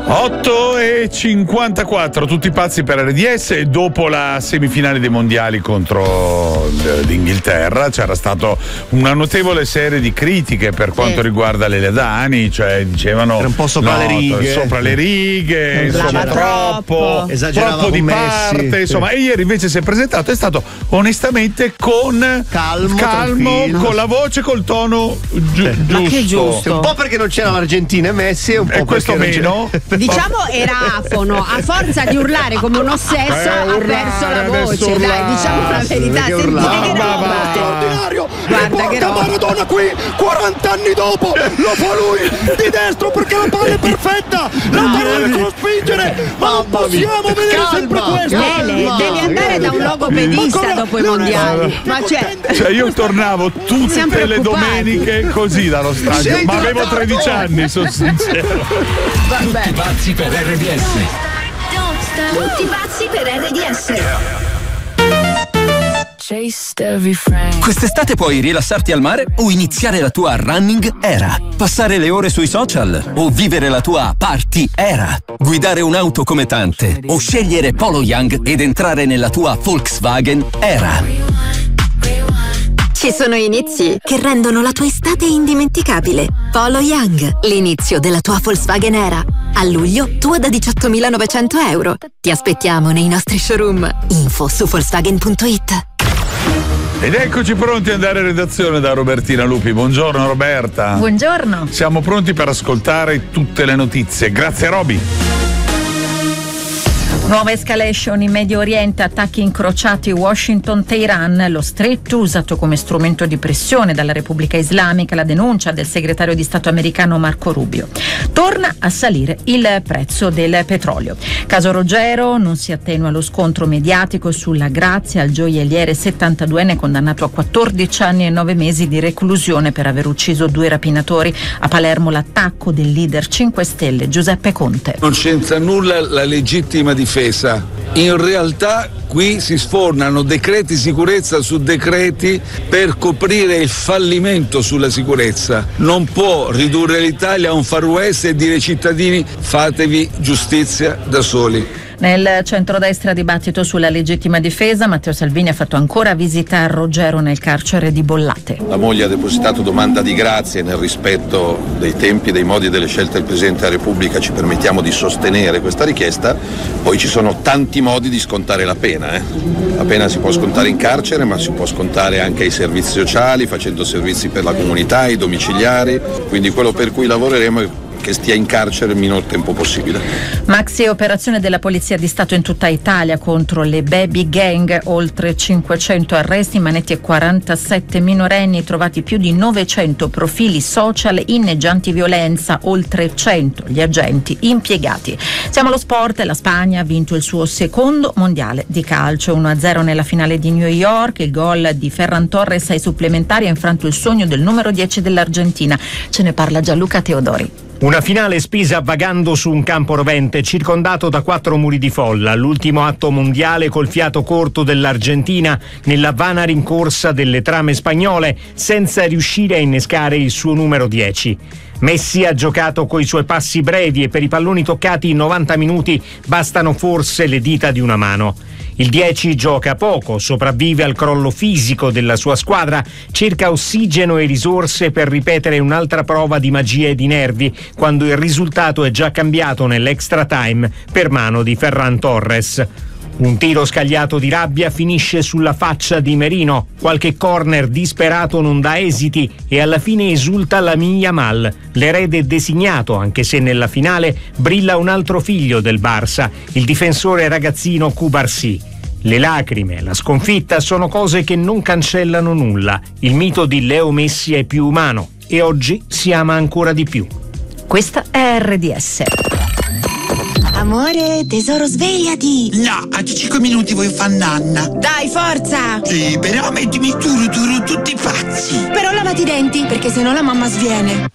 8:54, tutti pazzi per RDS. Dopo la semifinale dei mondiali contro l'Inghilterra c'era stata una notevole serie di critiche per quanto riguarda Lele Dani, cioè dicevano era un po' sopra le righe, insomma troppo di parte, insomma. E ieri invece si è presentato, è stato onestamente calmo, con la voce, col tono giusto. Un po' perché non c'era l'Argentina e Messi, e un po' questo meno. Diciamo era afono, a forza di urlare come un ossesso ha perso la voce, dai, diciamo la verità. Sentite che roba straordinario. Guarda che roba. Maradona qui 40 anni dopo lo fa lui di destro perché la palla è perfetta, la palla deve spingere, ma non possiamo vedere sempre questo. Devi andare da un logopedista dopo i mondiali. Ma cioè io tornavo tutte le domeniche così dallo stadio, ma avevo 13 anni, sono sincero. Tutti pazzi per RDS. Tutti pazzi per RDS. Quest'estate puoi rilassarti al mare o iniziare la tua running era, passare le ore sui social o vivere la tua party era, guidare un'auto come tante o scegliere Polo Young ed entrare nella tua Volkswagen era. Ci sono inizi che rendono la tua estate indimenticabile. Polo Young, l'inizio della tua Volkswagen era. A luglio, tua da 18.900 euro. Ti aspettiamo nei nostri showroom. Info su Volkswagen.it. Ed eccoci pronti ad andare in redazione da Robertina Lupi. Buongiorno Roberta. Buongiorno. Siamo pronti per ascoltare tutte le notizie. Grazie Roby. Nuova escalation in Medio Oriente, attacchi incrociati Washington-Teheran, lo stretto usato come strumento di pressione dalla Repubblica Islamica, la denuncia del segretario di Stato americano Marco Rubio. Torna a salire il prezzo del petrolio. Caso Ruggero, non si attenua lo scontro mediatico sulla grazia al gioielliere 72enne condannato a 14 anni e 9 mesi di reclusione per aver ucciso 2 rapinatori. A Palermo l'attacco del leader 5 Stelle Giuseppe Conte. Non c'entra nulla la legittima difesa. In realtà qui si sfornano decreti sicurezza su decreti per coprire il fallimento sulla sicurezza. Non può ridurre l'Italia a un Far West e dire ai cittadini fatevi giustizia da soli. Nel centrodestra dibattito sulla legittima difesa, Matteo Salvini ha fatto ancora visita a Ruggero nel carcere di Bollate. La moglie ha depositato domanda di grazia e nel rispetto dei tempi e dei modi delle scelte del Presidente della Repubblica ci permettiamo di sostenere questa richiesta. Poi ci sono tanti modi di scontare la pena. La pena si può scontare in carcere, ma si può scontare anche ai servizi sociali, facendo servizi per la comunità, ai domiciliari. Quindi quello per cui lavoreremo è che stia in carcere il minor tempo possibile. Maxi operazione della Polizia di Stato in tutta Italia contro le baby gang, oltre 500 arresti, manetti e 47 minorenni, trovati più di 900 profili social inneggianti violenza, oltre 100 gli agenti impiegati. Siamo allo sport, la Spagna ha vinto il suo secondo mondiale di calcio, 1-0 nella finale di New York, il gol di Ferran Torres ai supplementari ha infranto il sogno del numero 10 dell'Argentina. Ce ne parla Gianluca Teodori. Una finale spesa vagando su un campo rovente, circondato da 4 muri di folla, l'ultimo atto mondiale col fiato corto dell'Argentina nella vana rincorsa delle trame spagnole, senza riuscire a innescare il suo numero 10. Messi ha giocato coi suoi passi brevi e per i palloni toccati in 90 minuti bastano forse le dita di una mano. Il 10 gioca poco, sopravvive al crollo fisico della sua squadra, cerca ossigeno e risorse per ripetere un'altra prova di magia e di nervi, quando il risultato è già cambiato nell'extra time per mano di Ferran Torres. Un tiro scagliato di rabbia finisce sulla faccia di Merino, qualche corner disperato non dà esiti e alla fine esulta Lamine Yamal, l'erede designato, anche se nella finale brilla un altro figlio del Barça, il difensore ragazzino Cubarsí. Le lacrime, la sconfitta sono cose che non cancellano nulla. Il mito di Leo Messi è più umano e oggi si ama ancora di più. Questa è RDS. Amore, tesoro, svegliati! No, a 5 minuti voglio fare nanna. Dai, forza! Sì, però mettimi tutti pazzi. Però lavati i denti, perché sennò la mamma sviene.